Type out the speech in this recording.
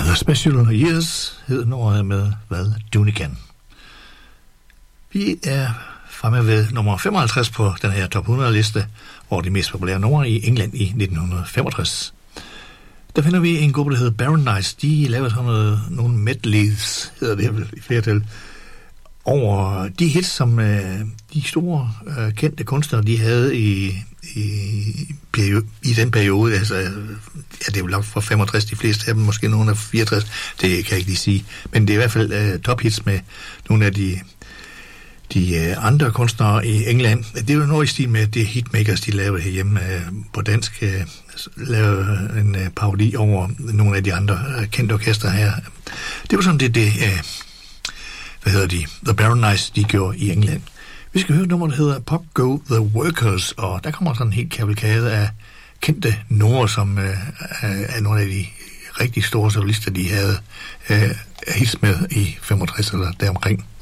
The Special Years hed nummeret med Hvad Dune Kan. Vi er fremme ved nummer 55 på den her top 100 liste over de mest populære numre i England i 1965. Der finder vi en gruppe, der hedder Baron Knights. De laver sådan nogle medleys, hedder det vel i flertal, over de hits, som de store kendte kunstnere, de havde i den periode. Altså, ja, det er jo langt fra 65, de fleste af dem, måske nogle af 64, det kan jeg ikke lige sige. Men det er i hvert fald tophits med nogle af de andre kunstnere i England. Det er jo noget i stil med det hitmakers, de lavede herhjemme på dansk, lavede en parodi over nogle af de andre kendte orkester her. Det var sådan det The Baron Knights, de gjorde i England. Vi skal høre et nummer, der hedder Pop Go The Workers, og der kommer sådan en helt kavalkade af kendte numre, som er nogle af de rigtig store solister, de havde hits med i 65 eller deromkring.